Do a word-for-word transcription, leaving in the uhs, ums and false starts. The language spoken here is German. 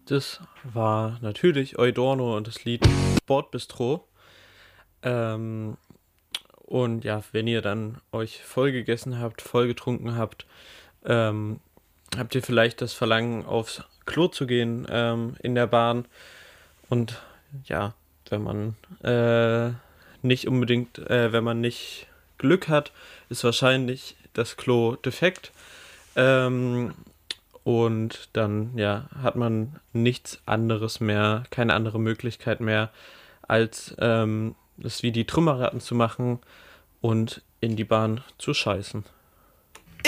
Das war natürlich Eudorno und das Lied Bordbistro. Ähm, und ja, wenn ihr dann euch voll gegessen habt, voll getrunken habt, ähm, habt ihr vielleicht das Verlangen, aufs Klo zu gehen ähm, in der Bahn. Und ja, wenn man äh, nicht unbedingt, äh, wenn man nicht Glück hat, ist wahrscheinlich das Klo defekt. Ähm, und dann, ja, hat man nichts anderes mehr, keine andere Möglichkeit mehr, als ähm, das wie die Trümmerratten zu machen und in die Bahn zu scheißen.